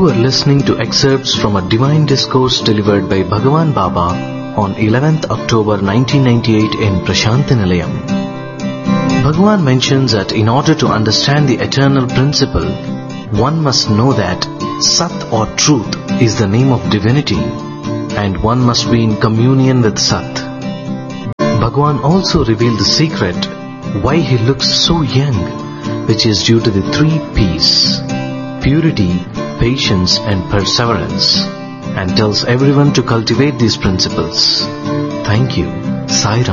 You are listening to excerpts from a divine discourse delivered by Bhagavan Baba on 11th October 1998 in Prashantinilayam. Bhagavan mentions that in order to understand the eternal principle, one must know that Sat or truth is the name of divinity, and one must be in communion with Sat. Bhagavan also revealed the secret why he looks so young, which is due to the 3 P's: purity, patience and perseverance, and tells everyone to cultivate these principles. Thank you. Sai Ram.